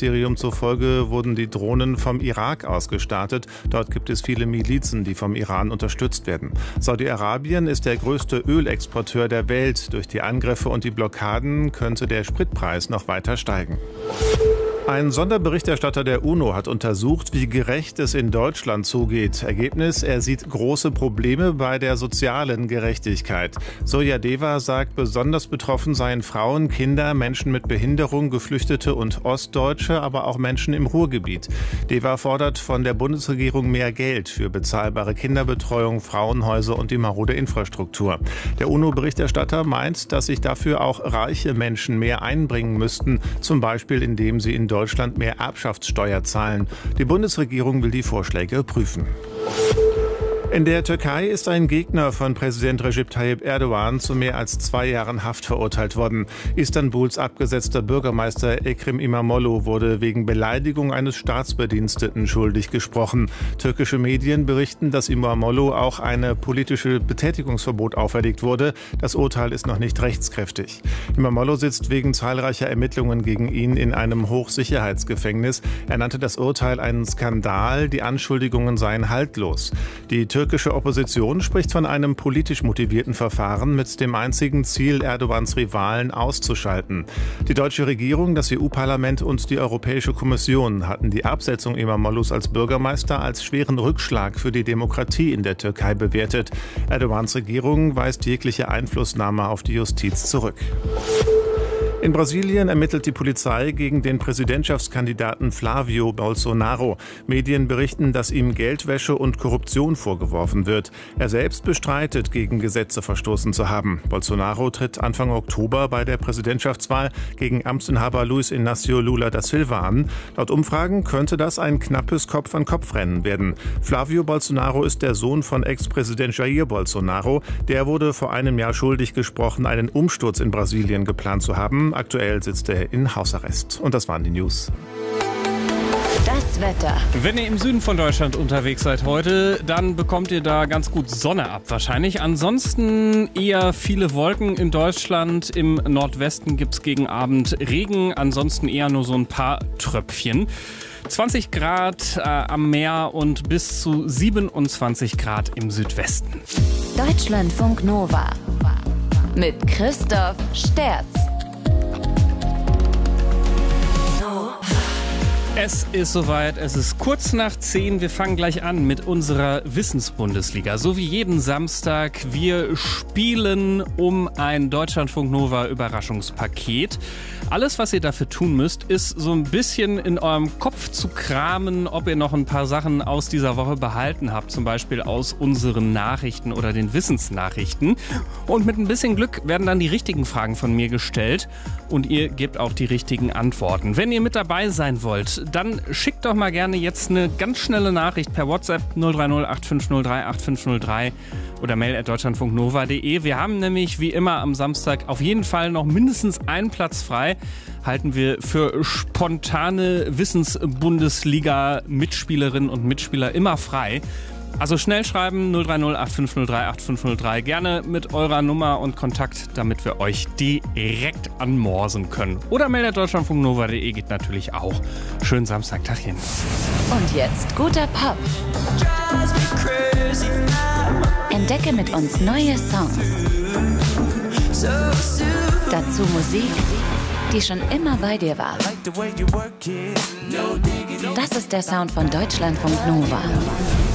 Außenministerium zufolge wurden die Drohnen vom Irak aus gestartet. Dort gibt es viele Milizen, die vom Iran unterstützt werden. Saudi-Arabien ist der größte Ölexporteur der Welt. Durch die Angriffe und die Blockaden könnte der Spritpreis noch weiter steigen. Ein Sonderberichterstatter der UNO hat untersucht, wie gerecht es in Deutschland zugeht. Ergebnis: Er sieht große Probleme bei der sozialen Gerechtigkeit. Soja Deva sagt, besonders betroffen seien Frauen, Kinder, Menschen mit Behinderung, Geflüchtete und Ostdeutsche, aber auch Menschen im Ruhrgebiet. Deva fordert von der Bundesregierung mehr Geld für bezahlbare Kinderbetreuung, Frauenhäuser und die marode Infrastruktur. Der UNO-Berichterstatter meint, dass sich dafür auch reiche Menschen mehr einbringen müssten, zum Beispiel indem sie in Deutschland mehr Erbschaftssteuer zahlen. Die Bundesregierung will die Vorschläge prüfen. In der Türkei ist ein Gegner von Präsident Recep Tayyip Erdogan zu mehr als 2 Jahren Haft verurteilt worden. Istanbuls abgesetzter Bürgermeister Ekrem İmamoğlu wurde wegen Beleidigung eines Staatsbediensteten schuldig gesprochen. Türkische Medien berichten, dass İmamoğlu auch ein politisches Betätigungsverbot auferlegt wurde. Das Urteil ist noch nicht rechtskräftig. İmamoğlu sitzt wegen zahlreicher Ermittlungen gegen ihn in einem Hochsicherheitsgefängnis. Er nannte das Urteil einen Skandal. Die Anschuldigungen seien haltlos. Die türkische Opposition spricht von einem politisch motivierten Verfahren mit dem einzigen Ziel, Erdogans Rivalen auszuschalten. Die deutsche Regierung, das EU-Parlament und die Europäische Kommission hatten die Absetzung İmamoğlu's als Bürgermeister als schweren Rückschlag für die Demokratie in der Türkei bewertet. Erdogans Regierung weist jegliche Einflussnahme auf die Justiz zurück. In Brasilien ermittelt die Polizei gegen den Präsidentschaftskandidaten Flávio Bolsonaro. Medien berichten, dass ihm Geldwäsche und Korruption vorgeworfen wird. Er selbst bestreitet, gegen Gesetze verstoßen zu haben. Bolsonaro tritt Anfang Oktober bei der Präsidentschaftswahl gegen Amtsinhaber Luiz Inácio Lula da Silva an. Laut Umfragen könnte das ein knappes Kopf-an-Kopf-Rennen werden. Flávio Bolsonaro ist der Sohn von Ex-Präsident Jair Bolsonaro. Der wurde vor einem Jahr schuldig gesprochen, einen Umsturz in Brasilien geplant zu haben. Aktuell sitzt er in Hausarrest. Und das waren die News. Das Wetter. Wenn ihr im Süden von Deutschland unterwegs seid heute, dann bekommt ihr da ganz gut Sonne ab wahrscheinlich. Ansonsten eher viele Wolken in Deutschland. Im Nordwesten gibt es gegen Abend Regen. Ansonsten eher nur so ein paar Tröpfchen. 20 Grad am Meer und bis zu 27 Grad im Südwesten. Deutschlandfunk Nova mit Christoph Sterz. Es ist soweit, es ist kurz nach 10. Wir fangen gleich an mit unserer Wissensbundesliga. So wie jeden Samstag, wir spielen um ein Deutschlandfunk Nova Überraschungspaket. Alles, was ihr dafür tun müsst, ist so ein bisschen in eurem Kopf zu kramen, ob ihr noch ein paar Sachen aus dieser Woche behalten habt, zum Beispiel aus unseren Nachrichten oder den Wissensnachrichten. Und mit ein bisschen Glück werden dann die richtigen Fragen von mir gestellt und ihr gebt auch die richtigen Antworten. Wenn ihr mit dabei sein wollt, dann schickt doch mal gerne jetzt eine ganz schnelle Nachricht per WhatsApp 030 8503 8503 oder mail@deutschlandfunknova.de. Wir haben nämlich wie immer am Samstag auf jeden Fall noch mindestens einen Platz frei. Halten wir für spontane Wissensbundesliga-Mitspielerinnen und Mitspieler immer frei. Also schnell schreiben 030 8503 8503. Gerne mit eurer Nummer und Kontakt, damit wir euch direkt anmorsen können. Oder mail@deutschlandfunknova.de geht natürlich auch. Schönen Samstag, Tagchen. Und jetzt guter Pop. Entdecke mit uns neue Songs. Dazu Musik, die schon immer bei dir war. Das ist der Sound von Deutschlandfunk Nova.